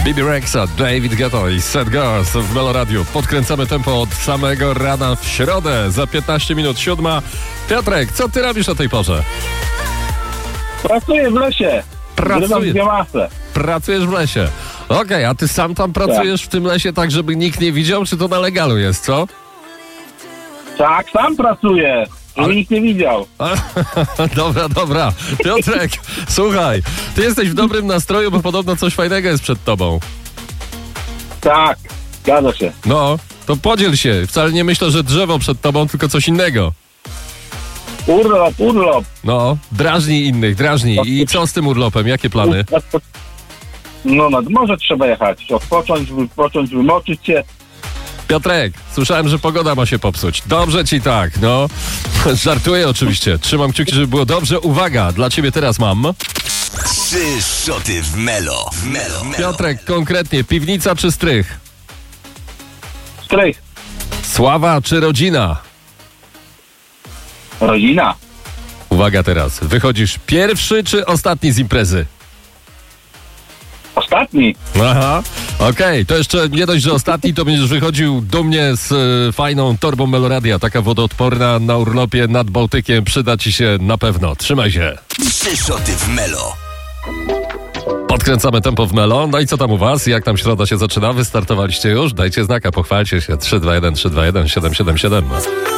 Bibi Rexha, David Guetta i Sad Girls w Melo Radio. Podkręcamy tempo od samego rana w środę. Za 15 minut 7. Piotrek, co ty robisz o tej porze? Pracuję w lesie. Zrywam biomasę. Pracujesz w lesie. Okej, a ty sam tam pracujesz w tym lesie tak, żeby nikt nie widział, czy to na legalu jest, co? Tak, sam pracuję. Ale- Nikt nie widział. Dobra. Piotrek, słuchaj, ty jesteś w dobrym nastroju, bo podobno coś fajnego jest przed tobą. Tak, zgadza się. No, to podziel się. Wcale nie myślę, że drzewo przed tobą, tylko coś innego. Urlop. No, drażnij innych, drażnij. I co z tym urlopem? Jakie plany? No, nad morze trzeba jechać. Odpocząć, wypocząć, wymoczyć się. Piotrek, słyszałem, że pogoda ma się popsuć. Dobrze ci tak, no. Żartuję oczywiście. Trzymam kciuki, żeby było dobrze. Uwaga, dla ciebie teraz mam. 3 szoty w Melo. Piotrek, konkretnie, piwnica czy strych? Strych. Sława czy rodzina? Rodzina. Uwaga teraz, wychodzisz pierwszy czy ostatni z imprezy? Ostatni. Aha, okej, to jeszcze nie dość, że ostatni, to będziesz wychodził dumnie z fajną torbą Meloradia, taka wodoodporna na urlopie nad Bałtykiem, przyda ci się na pewno. Trzymaj się. 3 szoty w Melo. Podkręcamy tempo w Melo. No i co tam u was? Jak tam środa się zaczyna? Wystartowaliście już? Dajcie znaka, pochwalcie się. 321 777.